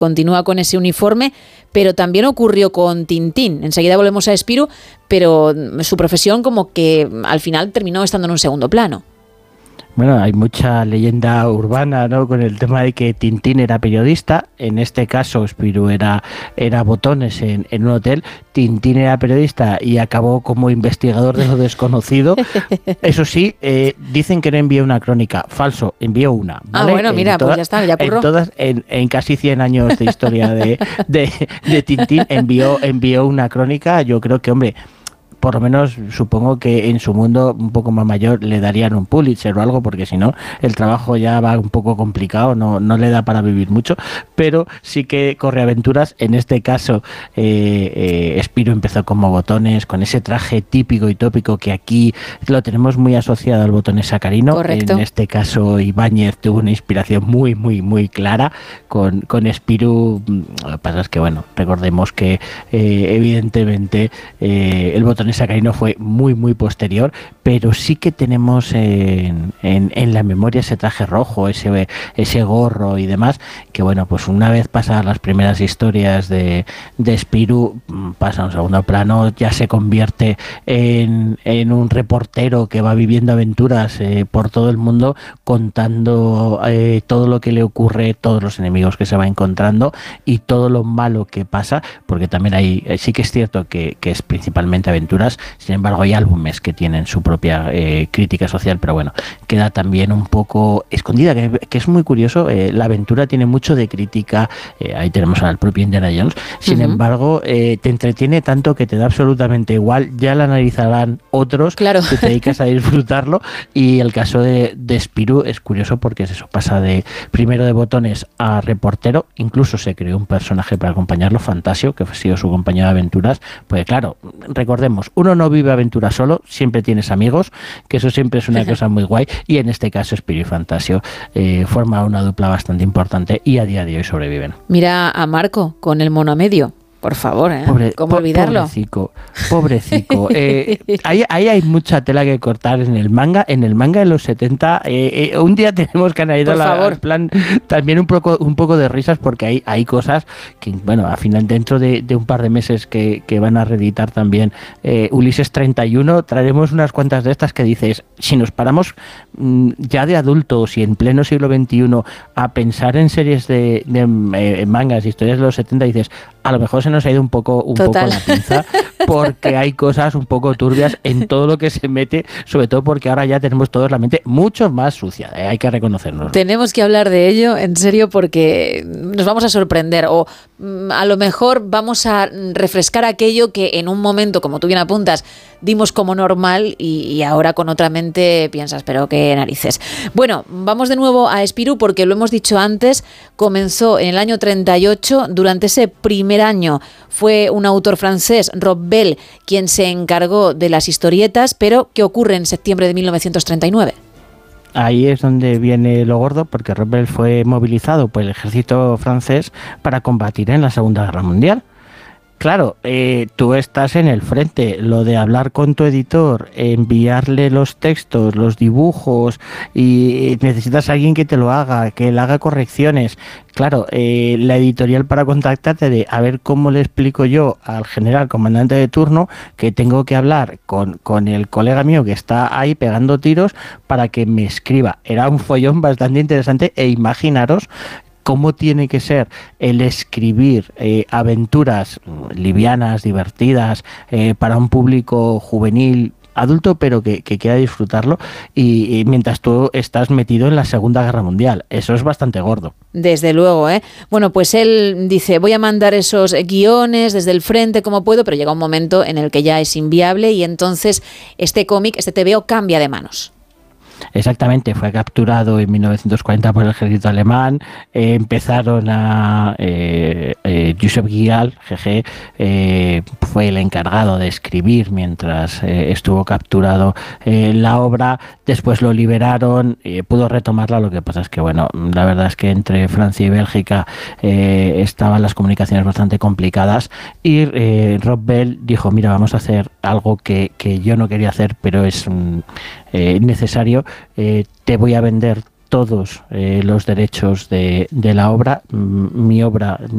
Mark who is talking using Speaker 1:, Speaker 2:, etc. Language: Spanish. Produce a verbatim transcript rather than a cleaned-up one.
Speaker 1: continúa con ese uniforme, pero también ocurrió con Tintín. Enseguida volvemos a Spirou, pero su profesión como que al final terminó estando en un segundo plano.
Speaker 2: Bueno, hay mucha leyenda urbana, ¿no?, con el tema de que Tintín era periodista. En este caso, Spirou era, era botones en, en un hotel. Tintín era periodista y acabó como investigador de lo desconocido. Eso sí, eh, dicen que no envió una crónica. Falso, envió una, ¿vale?
Speaker 1: Ah, bueno, mira,
Speaker 2: en toda,
Speaker 1: pues ya está, ya curró.
Speaker 2: En, todas, en, en casi cien años de historia de, de, de Tintín, envió, envió una crónica. Yo creo que, hombre, por lo menos supongo que en su mundo un poco más mayor le darían un Pulitzer o algo, porque si no, el trabajo ya va un poco complicado, no, no le da para vivir mucho, pero sí que corre aventuras. En este caso, eh, eh, Spirou empezó como botones, con ese traje típico y tópico que aquí lo tenemos muy asociado al botones sacarino.
Speaker 1: Correcto.
Speaker 2: En este caso, Ibáñez tuvo una inspiración muy, muy, muy clara con, con Spirou. Lo que pasa es que, bueno, recordemos que eh, evidentemente eh, el botones sacarino fue muy muy posterior, pero sí que tenemos en, en, en la memoria ese traje rojo, ese, ese gorro y demás, que bueno, pues una vez pasadas las primeras historias de, de Spirou, pasa a un segundo plano, ya se convierte en, en un reportero que va viviendo aventuras eh, por todo el mundo, contando eh, todo lo que le ocurre, todos los enemigos que se va encontrando y todo lo malo que pasa, porque también hay, sí que es cierto que, que es principalmente aventura. Sin embargo, hay álbumes que tienen su propia eh, crítica social, pero bueno, queda también un poco escondida, que, que es muy curioso. Eh, la aventura tiene mucho de crítica, eh, ahí tenemos al propio Indiana Jones. Sin uh-huh. embargo, eh, te entretiene tanto que te da absolutamente igual, ya la analizarán otros,
Speaker 1: claro,
Speaker 2: que te dedicas a disfrutarlo. Y el caso de, de Spirou es curioso porque es eso, pasa de primero de botones a reportero, incluso se creó un personaje para acompañarlo, Fantasio, que ha sido su compañero de aventuras. Pues claro, recordemos, uno no vive aventura solo, siempre tienes amigos, que eso siempre es una cosa muy guay, y en este caso Spirou y Fantasio eh, forman una dupla bastante importante y a día de hoy sobreviven.
Speaker 1: Mira a Marco con el mono a medio. Por favor, ¿eh?
Speaker 2: Pobre,
Speaker 1: ¿Cómo
Speaker 2: po-
Speaker 1: olvidarlo?
Speaker 2: Pobrecico, pobrecico. Eh, ahí, ahí hay mucha tela que cortar en el manga. En el manga de los setenta, eh, eh, un día tenemos que analizar la, el plan, también un poco, un poco de risas, porque hay, hay cosas que, bueno, al final dentro de, de un par de meses que, que van a reeditar también eh, Ulises treinta y uno, traeremos unas cuantas de estas que dices, si nos paramos mmm, ya de adultos y en pleno siglo veintiuno a pensar en series de, de eh, mangas, historias de los setenta, dices, a lo mejor se nos ha ido un poco un
Speaker 1: Total.
Speaker 2: poco la pinza, porque hay cosas un poco turbias en todo lo que se mete, sobre todo porque ahora ya tenemos todos la mente mucho más sucia, ¿eh? Hay que reconocernos.
Speaker 1: Tenemos que hablar de ello, en serio, porque nos vamos a sorprender, o mm, a lo mejor vamos a refrescar aquello que en un momento, como tú bien apuntas, dimos como normal y, y ahora con otra mente piensas, pero qué narices. Bueno, vamos de nuevo a Spirou, porque lo hemos dicho antes, comenzó en el año treinta y ocho. Durante ese primer año fue un autor francés, Rob Bell, quien se encargó de las historietas, pero ¿qué ocurre en septiembre de mil novecientos treinta y nueve?
Speaker 2: Ahí es donde viene lo gordo, porque Rob Bell fue movilizado por el ejército francés para combatir en la Segunda Guerra Mundial. Claro, eh, tú estás en el frente, lo de hablar con tu editor, enviarle los textos, los dibujos, y necesitas a alguien que te lo haga, que le haga correcciones. Claro, eh, la editorial para contactarte de a ver cómo le explico yo al general comandante de turno que tengo que hablar con, con el colega mío que está ahí pegando tiros para que me escriba. Era un follón bastante interesante, e imaginaros cómo tiene que ser el escribir eh, aventuras livianas, divertidas, eh, para un público juvenil, adulto, pero que, que quiera disfrutarlo, y, y mientras tú estás metido en la Segunda Guerra Mundial. Eso es bastante gordo.
Speaker 1: Desde luego, ¿eh? Bueno, pues él dice, voy a mandar esos guiones desde el frente como puedo, pero llega un momento en el que ya es inviable, y entonces este cómic, este T V O, cambia de manos.
Speaker 2: Exactamente, fue capturado en mil novecientos cuarenta por el ejército alemán. Eh, empezaron a eh, eh, Josep Guial, jeje, eh, fue el encargado de escribir mientras eh, estuvo capturado eh, la obra. Después lo liberaron, eh, pudo retomarla. Lo que pasa es que, bueno, la verdad es que entre Francia y Bélgica eh, estaban las comunicaciones bastante complicadas, y eh, Rob Bell dijo, mira, vamos a hacer algo que, que yo no quería hacer, pero es mm, eh, necesario. Eh, te voy a vender todos eh, los derechos de, de la obra. Mi obra